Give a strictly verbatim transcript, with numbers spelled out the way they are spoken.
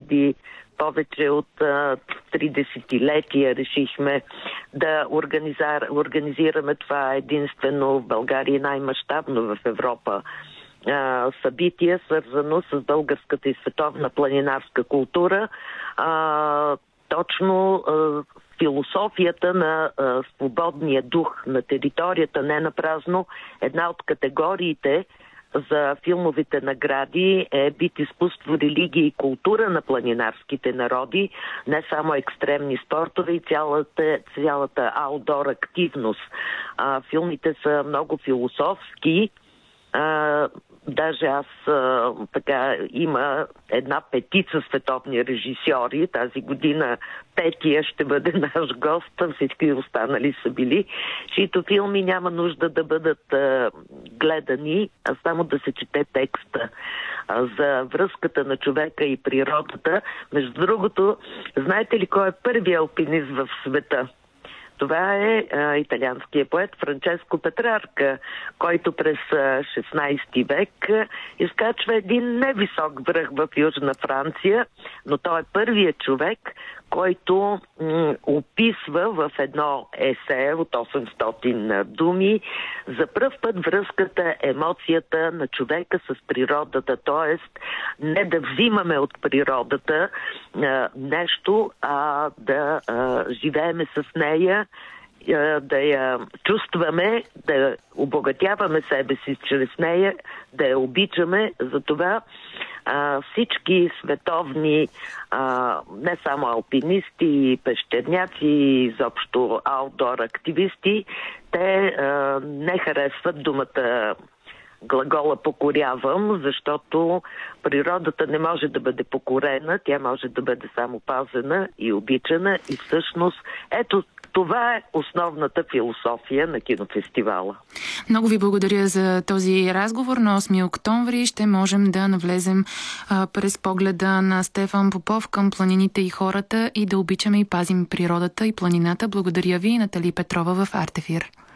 преди повече от а, три десетилетия решихме да организар, организираме това единствено в България и най-мащабно в Европа а, събитие, свързано с българската и световна планинарска култура. А, точно а, философията на а, свободния дух на територията, не напразно една от категориите за филмовите награди е бит изкуство, религия и култура на планинарските народи, не само екстремни спортове и цялата, цялата аутдор активност. А, филмите са много философски. А, даже аз а, така има една петица световни режисьори. Тази година петия ще бъде наш гост, всички останали са били, чието филми няма нужда да бъдат а, гледани, а само да се чете текста а, за връзката на човека и природата. Между другото, знаете ли кой е първият алпинист в света? Това е а, италианският поет Франческо Петрарка, който през а, шестнайсети век а, изкачва един невисок връх в Южна Франция, но той е първият човек, който м- описва в едно есе от осемстотин думи за пръв път връзката, емоцията на човека с природата, т.е. не да взимаме от природата а, нещо, а да а, живееме с нея, а, да я чувстваме, да обогатяваме себе си чрез нея, да я обичаме. Затова а, всички световни, а, не само алпинисти, пещерняци, изобщо аутдор активисти, те а, не харесват думата глагола покорявам, защото природата не може да бъде покорена, тя може да бъде само пазена и обичана и всъщност ето това е основната философия на кинофестивала. Много ви благодаря за този разговор. На осми октомври ще можем да навлезем а, през погледа на Стефан Попов към планините и хората и да обичаме и пазим природата и планината. Благодаря ви, Натали Петрова в Артефир.